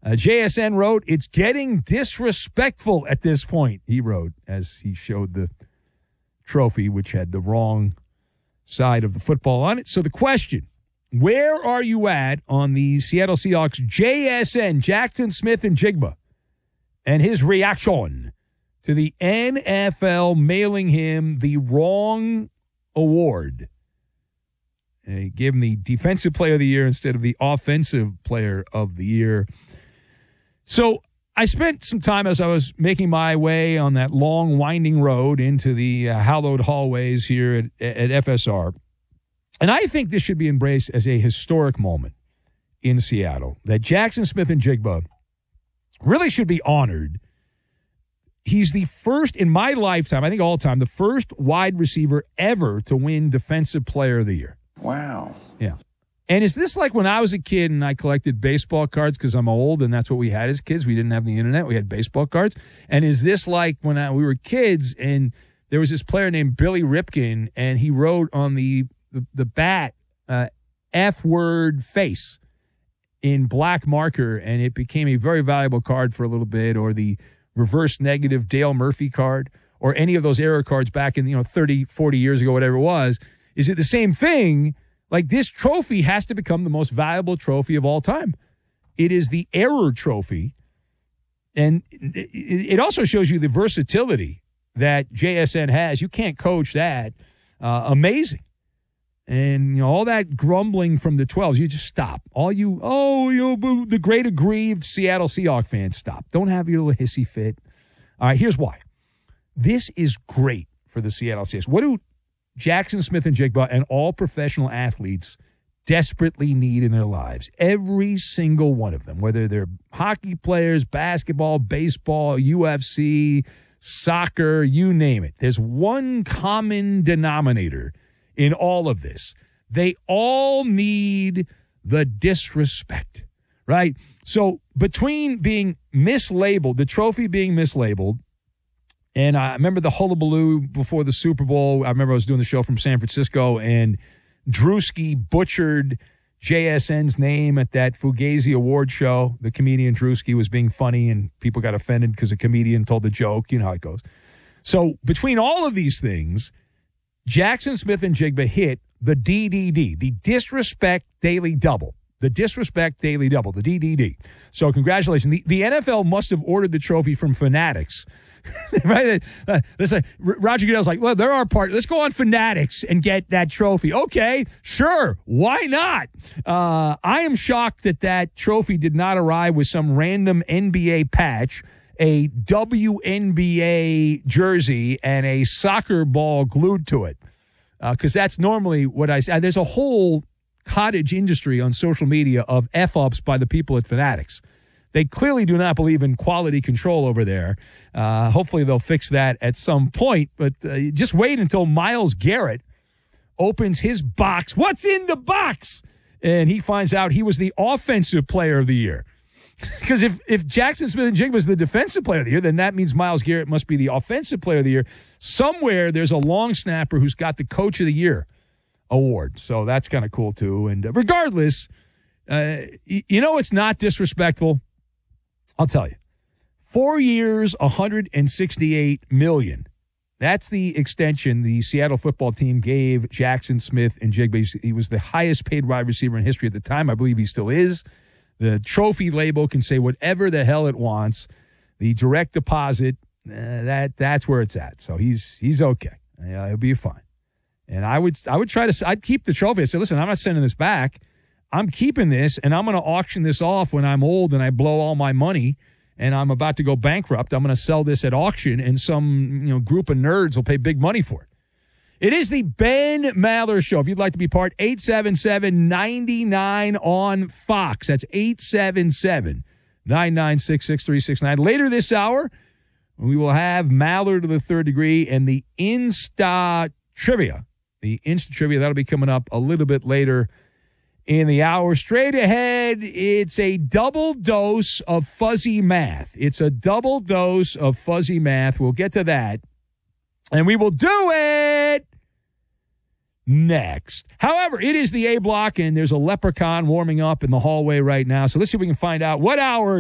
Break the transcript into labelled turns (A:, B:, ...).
A: JSN wrote, "It's getting disrespectful at this point," he wrote, as he showed the trophy, which had the wrong side of the football on it. So the question, where are you at on the Seattle Seahawks JSN, Jackson Smith-Njigba, and his reaction to the NFL mailing him the wrong award? And he gave him the Defensive Player of the Year instead of the Offensive Player of the Year. So I spent some time as I was making my way on that long, winding road into the hallowed hallways here at FSR. And I think this should be embraced as a historic moment in Seattle, that Jackson Smith-Njigba really should be honored. He's the first in my lifetime, I think all time, the first wide receiver ever to win Defensive Player of the Year.
B: Wow.
A: Yeah. And is this like when I was a kid and I collected baseball cards because I'm old and that's what we had as kids? We didn't have the internet. We had baseball cards. And is this like when we were kids and there was this player named Billy Ripken and he wrote on the bat F-word face in black marker and it became a very valuable card for a little bit, or the reverse negative Dale Murphy card, or any of those error cards back in 30, 40 years ago, whatever it was? Is it the same thing? Like, this trophy has to become the most valuable trophy of all time. It is the error trophy. And it also shows you the versatility that JSN has. You can't coach that. Amazing. And all that grumbling from the 12s, you just stop. The great aggrieved Seattle Seahawks fans, stop. Don't have your little hissy fit. All right, here's why. This is great for the Seattle Seahawks. What do Jackson Smith-Njigba and all professional athletes desperately need in their lives? Every single one of them, whether they're hockey players, basketball, baseball, UFC, soccer, you name it. There's one common denominator in all of this. They all need the disrespect, right? So between being mislabeled, the trophy being mislabeled, and I remember the hullabaloo before the Super Bowl. I remember I was doing the show from San Francisco, and Drewski butchered JSN's name at that Fugazi Award show. The comedian Drewski was being funny, and people got offended because a comedian told the joke. You know how it goes. So between all of these things, Jackson Smith-Njigba hit the DDD, the Disrespect Daily Double. The Disrespect Daily Double, the DDD. So congratulations. The NFL must have ordered the trophy from Fanatics. Right? Roger Goodell's like, well, there are let's go on Fanatics and get that trophy. Okay, sure. Why not? I am shocked that trophy did not arrive with some random NBA patch, a WNBA jersey, and a soccer ball glued to it. Because that's normally what I say. There's a whole cottage industry on social media of F-ups by the people at Fanatics. They clearly do not believe in quality control over there. Hopefully they'll fix that at some point. But just wait until Myles Garrett opens his box. What's in the box? And he finds out he was the Offensive Player of the Year. Because if Jackson Smith-Njigba is the Defensive Player of the Year, then that means Myles Garrett must be the Offensive Player of the Year. Somewhere there's a long snapper who's got the Coach of the Year award. So that's kind of cool, too. And regardless, it's not disrespectful. I'll tell you, 4 years, $168 million. That's the extension the Seattle football team gave Jackson Smith-Njigba. He was the highest paid wide receiver in history at the time. I believe he still is. The trophy label can say whatever the hell it wants. The direct deposit, that's where it's at. So he's okay. He'll be fine. And I'd keep the trophy. I said, listen, I'm not sending this back. I'm keeping this, and I'm going to auction this off when I'm old and I blow all my money and I'm about to go bankrupt. I'm going to sell this at auction, and some group of nerds will pay big money for it. It is the Ben Maller Show. If you'd like to be part, 877-99 on Fox. That's 877-996-6369. Later this hour, we will have Maller to the Third Degree and the Insta Trivia. The Insta Trivia, that'll be coming up a little bit later in the hour. Straight ahead, it's a double dose of fuzzy math. It's a double dose of fuzzy math. We'll get to that. And we will do it next. However, it is the A block, and there's a leprechaun warming up in the hallway right now. So let's see if we can find out what hour